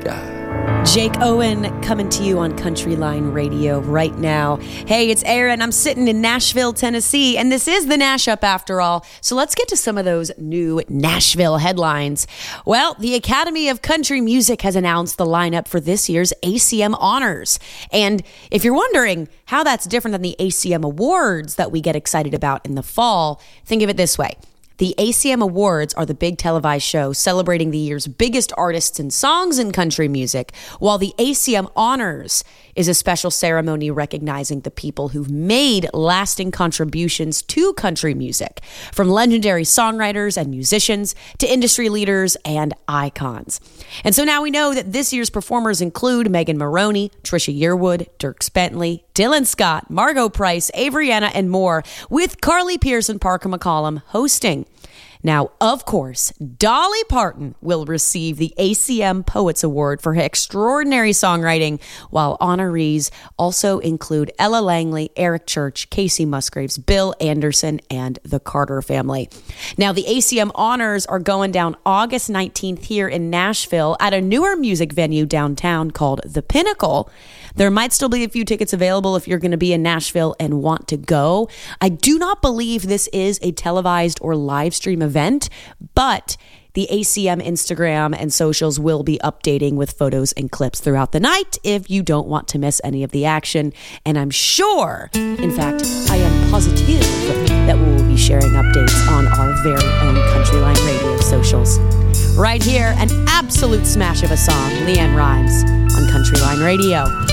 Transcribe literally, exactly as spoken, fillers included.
Jake Owen coming to you on Country Line Radio right now. Hey, it's Aaron. I'm sitting in Nashville, Tennessee, and this is the Nash Up after all. So let's get to some of those new Nashville headlines. Well, the Academy of Country Music has announced the lineup for this year's A C M Honors. And if you're wondering how that's different than the A C M Awards that we get excited about in the fall, think of it this way. The A C M Awards are the big televised show celebrating the year's biggest artists and songs in country music, while the A C M Honors is a special ceremony recognizing the people who've made lasting contributions to country music, from legendary songwriters and musicians to industry leaders and icons. And so now we know that this year's performers include Megan Maroney, Trisha Yearwood, Dierks Bentley, Dylan Scott, Margo Price, Avery-Anna, and more, with Carly Pearce and Parker McCollum hosting. Now, of course, Dolly Parton will receive the A C M Poets Award for her extraordinary songwriting, while honorees also include Ella Langley, Eric Church, Casey Musgraves, Bill Anderson, and the Carter family. Now, the A C M Honors are going down August nineteenth here in Nashville at a newer music venue downtown called The Pinnacle. There might still be a few tickets available if you're going to be in Nashville and want to go. I do not believe this is a televised or live stream event, but the A C M Instagram and socials will be updating with photos and clips throughout the night if you don't want to miss any of the action. And I'm sure, in fact, I am positive that we will be sharing updates on our very own Country Line Radio socials. Right here, an absolute smash of a song, LeAnn Rimes on Country Line Radio.